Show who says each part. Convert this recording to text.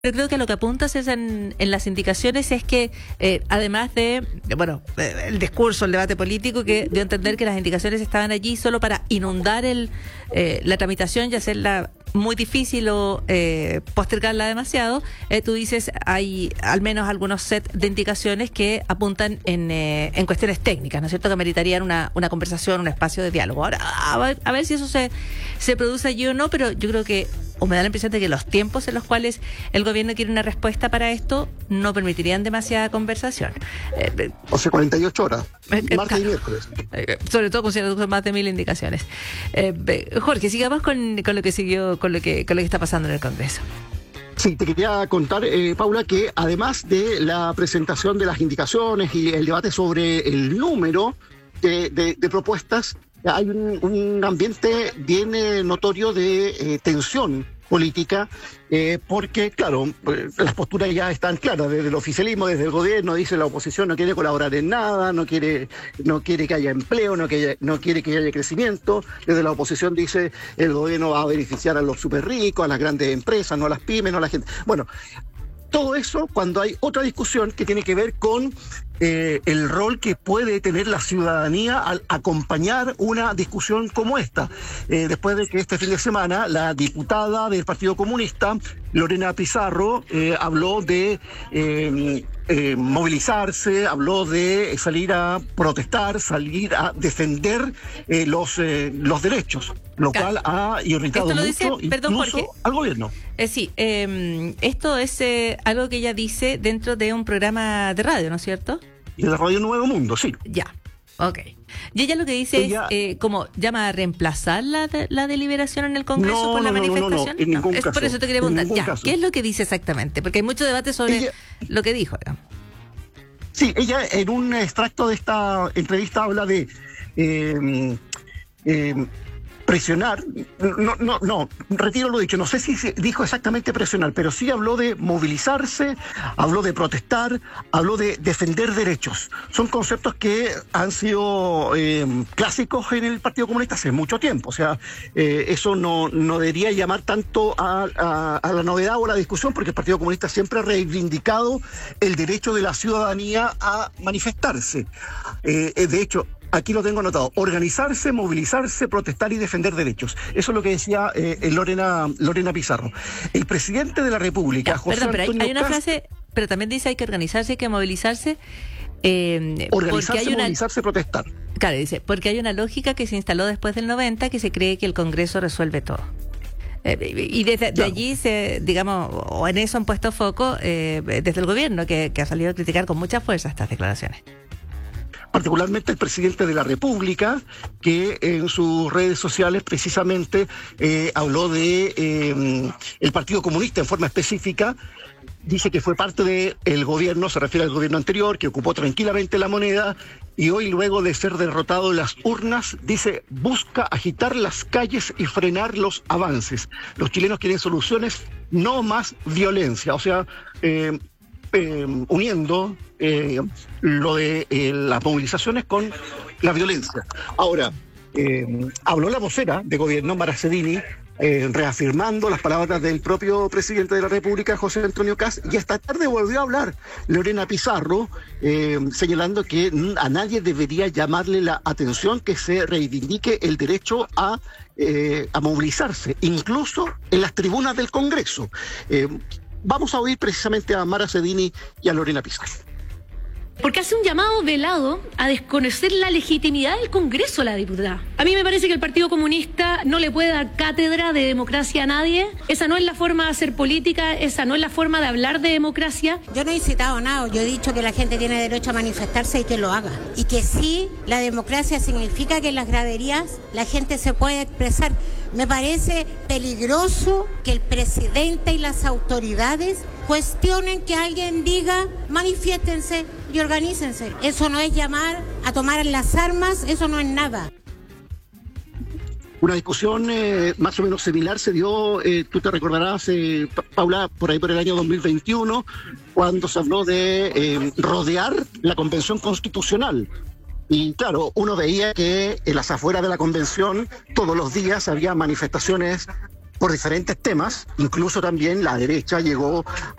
Speaker 1: Pero creo que lo que apuntas es en las indicaciones es que, además de, bueno, el discurso, el debate político, que dio a entender que las indicaciones estaban allí solo para inundar la tramitación y hacerla muy difícil o postergarla demasiado. Tú dices, hay al menos algunos set de indicaciones que apuntan en cuestiones técnicas, ¿no es cierto?, que meritarían una conversación, un espacio de diálogo. Ahora, a ver si eso se produce allí o no, pero yo creo que, o me da la impresión de que los tiempos en los cuales el gobierno quiere una respuesta para esto no permitirían demasiada conversación.
Speaker 2: O sea, 48 horas, martes y miércoles.
Speaker 1: Sobre todo considerando que son más de 1000 indicaciones. Jorge, sigamos con lo que está pasando en el Congreso.
Speaker 2: Sí, te quería contar, Paula, que además de la presentación de las indicaciones y el debate sobre el número de propuestas, hay un ambiente bien notorio de tensión política, porque, claro, las posturas ya están claras. Desde el oficialismo, desde el gobierno, dice la oposición no quiere colaborar en nada, no quiere que haya empleo, no quiere que haya crecimiento. Desde la oposición dice el gobierno va a beneficiar a los súper ricos, a las grandes empresas, no a las pymes, no a la gente. Bueno, todo eso cuando hay otra discusión que tiene que ver con el rol que puede tener la ciudadanía al acompañar una discusión como esta. Después de que este fin de semana la diputada del Partido Comunista, Lorena Pizarro, habló de movilizarse, habló de salir a protestar, salir a defender los derechos, lo cual ha irritado mucho incluso al gobierno.
Speaker 1: Sí, esto es algo que ella dice dentro de un programa de radio, ¿no es cierto?
Speaker 2: Y de Radio Nuevo Mundo, sí.
Speaker 1: Ya, ok. Y ella lo que dice es, como llama a reemplazar la deliberación en el Congreso por la manifestación.
Speaker 2: No, en ningún caso.
Speaker 1: Es por eso te quería preguntar,
Speaker 2: caso.
Speaker 1: ¿Qué es lo que dice exactamente? Porque hay mucho debate sobre lo que dijo.
Speaker 2: Sí, ella en un extracto de esta entrevista habla de presionar, no, retiro lo dicho, no sé si dijo exactamente presionar, pero sí habló de movilizarse, habló de protestar, habló de defender derechos. Son conceptos que han sido clásicos en el Partido Comunista hace mucho tiempo, o sea, eso no debería llamar tanto a la novedad o a la discusión, porque el Partido Comunista siempre ha reivindicado el derecho de la ciudadanía a manifestarse. De hecho, aquí lo tengo anotado: organizarse, movilizarse, protestar y defender derechos. Eso es lo que decía Lorena Pizarro. El presidente de la República, José Antonio
Speaker 1: hay una frase, pero también dice hay que organizarse, hay que movilizarse.
Speaker 2: Organizarse, movilizarse, protestar.
Speaker 1: Claro, dice, porque hay una lógica que se instaló después del 90 que se cree que el Congreso resuelve todo. Y desde allí digamos, o en eso han puesto foco desde el gobierno, que ha salido a criticar con mucha fuerza estas declaraciones.
Speaker 2: Particularmente el presidente de la República, que en sus redes sociales precisamente habló de el Partido Comunista en forma específica. Dice que fue parte del gobierno, se refiere al gobierno anterior, que ocupó tranquilamente la moneda, y hoy, luego de ser derrotado en las urnas, dice, busca agitar las calles y frenar los avances. Los chilenos quieren soluciones, no más violencia. O sea, uniendo lo de las movilizaciones con la violencia. Ahora, habló la vocera de gobierno, Mara Cedini, reafirmando las palabras del propio presidente de la República, José Antonio Kast, y esta tarde volvió a hablar Lorena Pizarro, señalando que a nadie debería llamarle la atención que se reivindique el derecho a movilizarse, incluso en las tribunas del Congreso. Vamos a oír precisamente a Mara Cedini y a Lorena Pizarro.
Speaker 3: Porque hace un llamado velado a desconocer la legitimidad del Congreso, la diputada. A mí me parece que el Partido Comunista no le puede dar cátedra de democracia a nadie. Esa no es la forma de hacer política, esa no es la forma de hablar de democracia.
Speaker 4: Yo no he incitado nada, yo he dicho que la gente tiene derecho a manifestarse y que lo haga. Y que sí, la democracia significa que en las graderías la gente se puede expresar. Me parece peligroso que el presidente y las autoridades cuestionen que alguien diga manifiéstense y organícense. Eso no es llamar a tomar las armas, eso no es nada.
Speaker 2: Una discusión más o menos similar se dio, tú te recordarás, Paula, por ahí por el año 2021, cuando se habló de rodear la Convención Constitucional. Y claro, uno veía que en las afueras de la convención todos los días había manifestaciones por diferentes temas, incluso también la derecha llegó